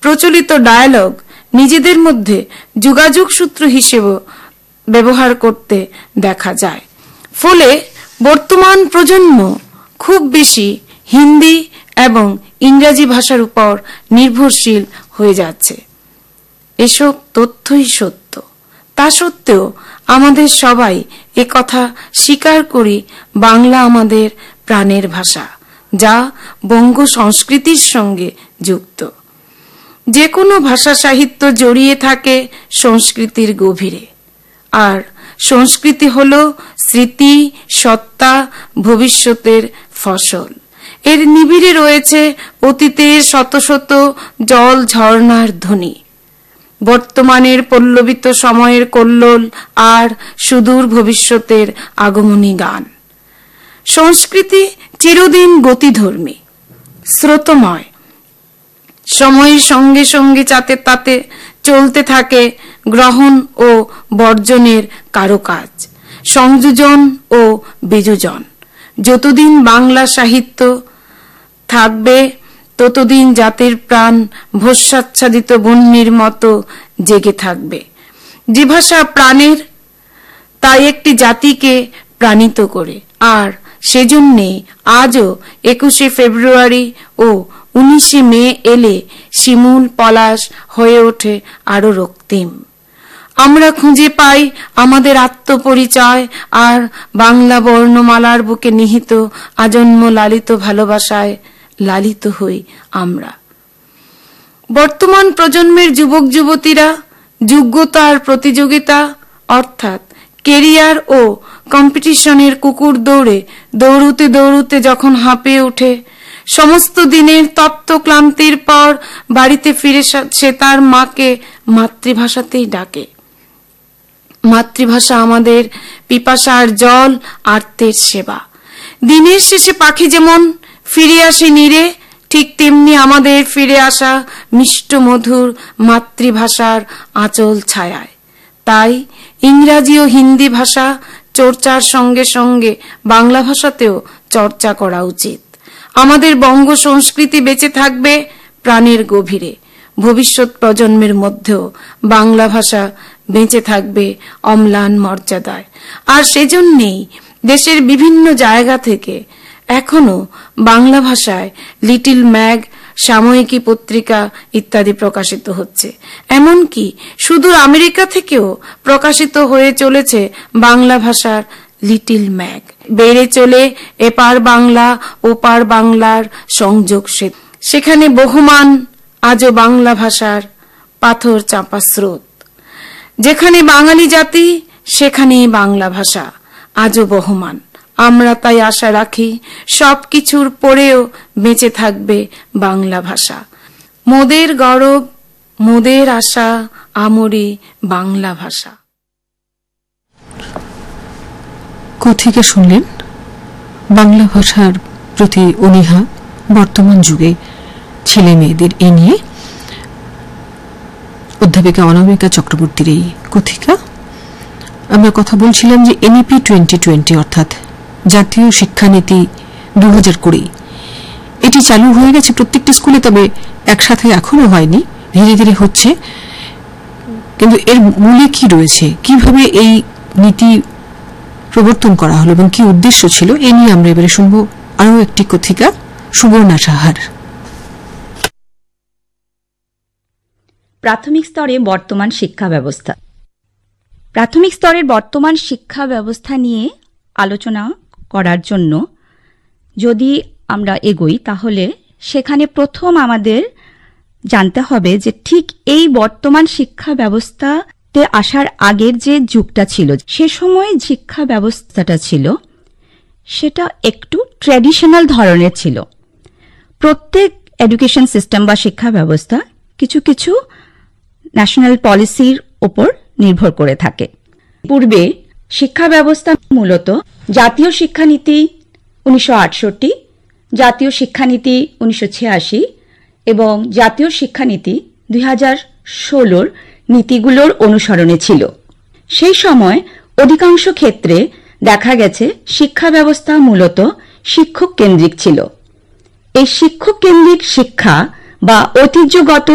প্রচলিত ডায়ালগ নিজেদের মধ্যে যোগাযোগ সূত্র হিসেবে ব্যবহার করতে দেখা যায়। ফলে বর্তমান প্রজন্ম খুব বেশি হিন্দি এবং ইংরেজি ভাষার উপর নির্ভরশীল হয়ে যাচ্ছে। এসব তথ্যই সত্য। তা সত্ত্বেও আমাদের সবাই একথা স্বীকার করি, বাংলা আমাদের প্রাণের ভাষা, যা বঙ্গ সংস্কৃতির সঙ্গে যুক্ত। যে কোনো ভাষা সাহিত্য জড়িয়ে থাকে সংস্কৃতির গভীরে, আর সংস্কৃতি হল স্মৃতি, সত্তা, ভবিষ্যতের ফসল। এর নিবিড়ে রয়েছে অতীতের শত শত জল ঝর্ণার ধ্বনি, বর্তমানের পল্লবিত সময়ের কল্লোল, আর সুদূর ভবিষ্যতের আগমনী গান। সংস্কৃতি চিরদিন গতিধর্মী, স্রোতময়, সময়ের সঙ্গে সঙ্গে যাতে তাতে চলতে থাকে গ্রহণ ও বর্জনের কারুকাজ, সংযোজন ও বিযোজন। যতদিন বাংলা সাহিত্য থাকবে ততদিন জাতির প্রাণ ভস্মাচ্ছাদিত বহ্নির মতো জেগে থাকবে। যে ভাষা প্রাণের, তাই একটি জাতিকে প্রাণিত করে, আর সেজন্যে আজও 21শে ফেব্রুয়ারি ও 19শে মে এলে শিমুল পলাশ হয়ে ওঠে আরো রক্তিম। আমরা খুঁজে পাই আমাদের আত্মপরিচয়, আর বাংলা বর্ণমালার বুকে নিহিত আজন্ম লালিত ভালোবাসায় লালিত হই আমরা। বর্তমান প্রজন্মের যুবক যুবতীরা যোগ্যতার প্রতিযোগিতা অর্থাৎ কেরিয়ার ও কম্পিটিশনের কুকুর দৌড়ে দৌড়ুতে দৌড়ুতে যখন হাঁপিয়ে ওঠে, সমস্ত দিনের তপ্ত ক্লান্তির পর বাড়িতে ফিরে সে তার মাকে মাতৃভাষাতেই ডাকে। মাতৃভাষা আমাদের পিপাসার জল, আর্তের সেবা। দিনের শেষে পাখি যেমন ফিরে আসে নীড়ে, ঠিক তেমনি আমাদের ফিরে আসা মিষ্ট মধুর মাতৃভাষার আঁচল ছায়ায়। তাই ইংরাজি ও হিন্দি ভাষা চর্চার সঙ্গে সঙ্গে বাংলা ভাষাতেও চর্চা করা উচিত। আমাদের বঙ্গ সংস্কৃতি বেঁচে থাকবে প্রাণের গভীরে, ভবিষ্যৎ প্রজন্মের মধ্যেও বাংলা ভাষা বেঁচে থাকবে অম্লান মর্যাদায়। আর সেজন্যেই দেশের বিভিন্ন জায়গা থেকে এখনো বাংলা ভাষায় লিটল ম্যাগ, সাময়িকী পত্রিকা ইত্যাদি প্রকাশিত হচ্ছে। এমনকি সুদূর আমেরিকা থেকেও প্রকাশিত হয়ে চলেছে বাংলা ভাষার লিটল ম্যাগ। বেড়ে চলে এপার বাংলা ওপার বাংলার সংযোগ সেতু। সেখানে বহমান আজও বাংলা ভাষার পাথর চাপা স্রোত। যেখানে বাঙালি জাতি সেখানেই বাংলা ভাষা আজও বহমান। আমরা তাই আশা রাখি সবকিছুর পরেও বেঁচে থাকবে বাংলা ভাষা। মোদের গৌরব, মোদের আশা, আমরি বাংলা ভাষা। কথিকা শুনলেন বাংলা ভাষার প্রতি অনীহা বর্তমান যুগে ছেলে মেয়েদের এ নিয়ে অধ্যাপিকা অনামিকা চক্রবর্তীর এই কথিকা। আমরা কথা বলছিলাম যে এনইপি 2020 অর্থাৎ জাতীয় শিক্ষানীতি 2020 এটি চালু হয়ে গেছে প্রত্যেকটি স্কুলে, তবে একসাথে এখনো হয়নি, ধীরে ধীরে হচ্ছে। কিন্তু এর মূলে কি রয়েছে, কিভাবে এই নীতি প্রবর্তন করা হলো এবং কি উদ্দেশ্য ছিল, এ নিয়ে আমরা এবারে শুনব আরও একটি কথিকা সুবর্ণা সাহার। প্রাথমিক স্তরে বর্তমান শিক্ষা ব্যবস্থা। প্রাথমিক স্তরের বর্তমান শিক্ষা ব্যবস্থা নিয়ে আলোচনা করার জন্য যদি আমরা এগোই, তাহলে সেখানে প্রথম আমাদের জানতে হবে যে ঠিক এই বর্তমান শিক্ষা ব্যবস্থাতে আসার আগের যে যুগটা ছিল, সে সময় শিক্ষা ব্যবস্থাটা ছিল সেটা একটু ট্র্যাডিশনাল ধরনের ছিল। প্রত্যেক এডুকেশন সিস্টেম বা শিক্ষা ব্যবস্থা কিছু কিছু ন্যাশনাল পলিসির ওপর নির্ভর করে থাকে। পূর্বে শিক্ষা ব্যবস্থা মূলত জাতীয় শিক্ষানীতি 1968, জাতীয় শিক্ষানীতি 1986 এবং জাতীয় শিক্ষানীতি 2016 নীতিগুলোর অনুসরণে ছিল। সেই সময় অধিকাংশ ক্ষেত্রে দেখা গেছে শিক্ষা ব্যবস্থা মূলত শিক্ষক কেন্দ্রিক ছিল। এই শিক্ষক কেন্দ্রিক শিক্ষা বা ঐতিহ্যগত